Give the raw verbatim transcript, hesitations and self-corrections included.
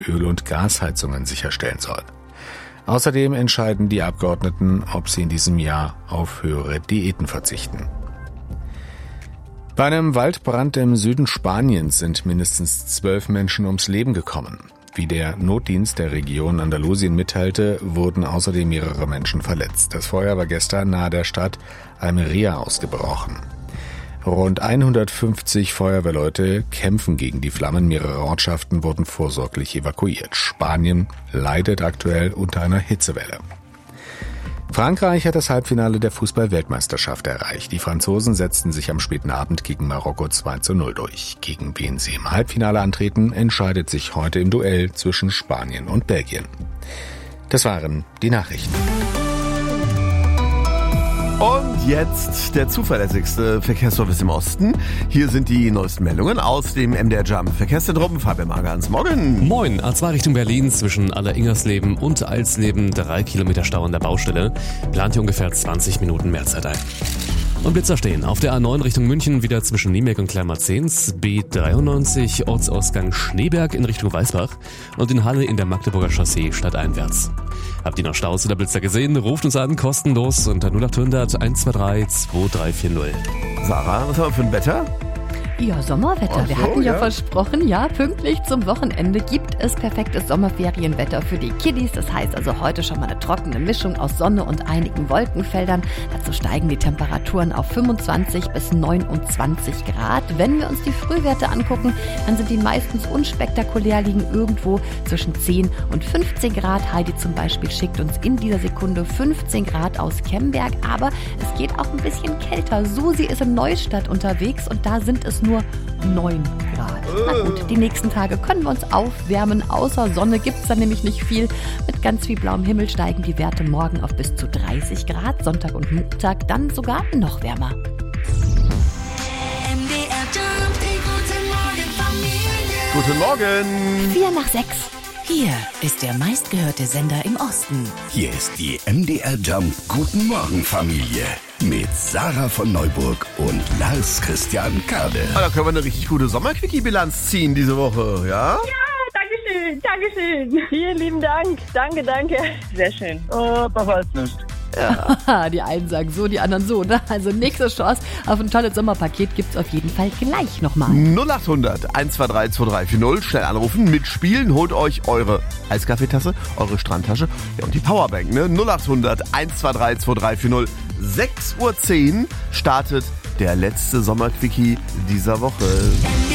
Öl- und Gasheizungen sicherstellen soll. Außerdem entscheiden die Abgeordneten, ob sie in diesem Jahr auf höhere Diäten verzichten. Bei einem Waldbrand im Süden Spaniens sind mindestens zwölf Menschen ums Leben gekommen. Wie der Notdienst der Region Andalusien mitteilte, wurden außerdem mehrere Menschen verletzt. Das Feuer war gestern nahe der Stadt Almería ausgebrochen. Rund hundertfünfzig Feuerwehrleute kämpfen gegen die Flammen. Mehrere Ortschaften wurden vorsorglich evakuiert. Spanien leidet aktuell unter einer Hitzewelle. Frankreich hat das Halbfinale der Fußball-Weltmeisterschaft erreicht. Die Franzosen setzten sich am späten Abend gegen Marokko zwei zu null durch. Gegen wen sie im Halbfinale antreten, entscheidet sich heute im Duell zwischen Spanien und Belgien. Das waren die Nachrichten. Und jetzt der zuverlässigste Verkehrsservice im Osten. Hier sind die neuesten Meldungen aus dem M D R Jump Verkehrszentrum. Fabian Magans, morgen. Moin, A zwei Richtung Berlin zwischen Alleringers-Leben und Alsleben. Drei Kilometer Stau an der Baustelle. Plant hier ungefähr zwanzig Minuten Mehrzeit ein. Und Blitzer stehen. Auf der A neun Richtung München wieder zwischen Niemek und Kleinmarzens, B dreiundneunzig Ortsausgang Schneeberg in Richtung Weißbach und in Halle in der Magdeburger Chaussee stadteinwärts. Habt ihr noch Staus oder Blitzer gesehen? Ruft uns an, kostenlos unter null acht hundert eins zwei drei zwei drei vier null. Sarah, was haben wir für ein Wetter? Ja, Sommerwetter. Ach so, wir hatten ja, ja versprochen, ja, pünktlich zum Wochenende gibt es perfektes Sommerferienwetter für die Kiddies. Das heißt also heute schon mal eine trockene Mischung aus Sonne und einigen Wolkenfeldern. Dazu steigen die Temperaturen auf fünfundzwanzig bis neunundzwanzig Grad. Wenn wir uns die Frühwerte angucken, dann sind die meistens unspektakulär, liegen irgendwo zwischen zehn und fünfzehn Grad. Heidi zum Beispiel schickt uns in dieser Sekunde fünfzehn Grad aus Kemberg, aber es geht auch ein bisschen kälter. Susi ist in Neustadt unterwegs und da sind es nur nur neun Grad. Na gut, die nächsten Tage können wir uns aufwärmen. Außer Sonne gibt es da nämlich nicht viel. Mit ganz viel blauem Himmel steigen die Werte morgen auf bis zu dreißig Grad. Sonntag und Montag dann sogar noch wärmer. Guten Morgen. Vier nach sechs. Hier ist der meistgehörte Sender im Osten. Hier ist die M D R Jump Guten Morgen Familie mit Sarah von Neuburg und Lars Christian Kade. Ah, da können wir eine richtig gute Sommerquickie-Bilanz ziehen diese Woche, ja? Ja, Dankeschön, Dankeschön. Vielen lieben Dank. Danke, danke. Sehr schön. Oh, das heißt nicht. Ja. Die einen sagen so, die anderen so. Ne? Also nächste Chance auf ein tolles Sommerpaket gibt's auf jeden Fall gleich nochmal. null acht hundert eins zwei drei zwei drei vier null. Schnell anrufen, mitspielen, holt euch eure Eiskaffeetasse, eure Strandtasche ja, und die Powerbank. Ne? null acht hundert eins zwei drei zwei drei vier null. sechs Uhr zehn startet der letzte Sommerquickie dieser Woche.